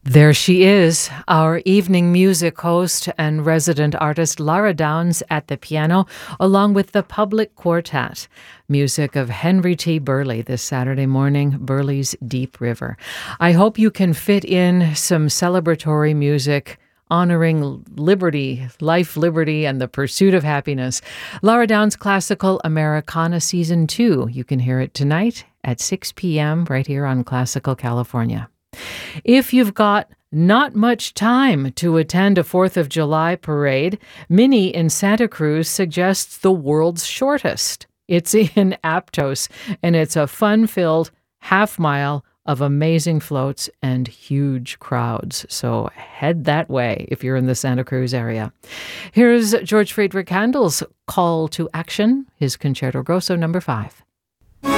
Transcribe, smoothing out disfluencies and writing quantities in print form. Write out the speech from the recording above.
There she is, our evening music host and resident artist Lara Downs at the piano, along with the Public Quartet. Music of Henry T. Burley this Saturday morning, Burley's Deep River. I hope you can fit in some celebratory music honoring liberty, life, liberty, and the pursuit of happiness. Lara Downs Classical Americana Season 2. You can hear it tonight at 6 p.m. right here on Classical California. If you've got not much time to attend a 4th of July parade, Minnie in Santa Cruz suggests the world's shortest. It's in Aptos, and it's a fun-filled half-mile of amazing floats and huge crowds. So head that way if you're in the Santa Cruz area. Here's George Friedrich Handel's Call to Action, his Concerto Grosso No. 5.